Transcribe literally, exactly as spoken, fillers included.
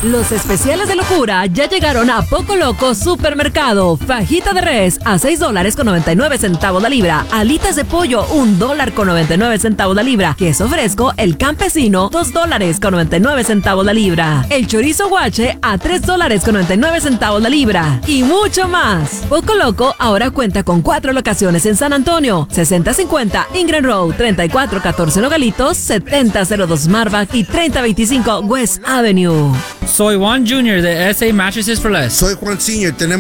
Los especiales de locura ya llegaron a Poco Loco Supermercado. Fajita de res a seis dólares con noventa y nueve centavos la libra. Alitas de pollo, un dólar con noventa y nueve centavos la libra. Queso fresco, el campesino, dos dólares con noventa y nueve centavos la libra. El chorizo guache a tres dólares con noventa y nueve centavos la libra. Y mucho más. Poco Loco ahora cuenta con cuatro locaciones en San Antonio. sesenta cincuenta Ingram Road, treinta y cuatro catorce Nogalitos, setenta cero dos Marvac y treinta veinticinco West Avenue. Soy Juan junior de S A Mattresses for Less. Soy Juan senior Tenemos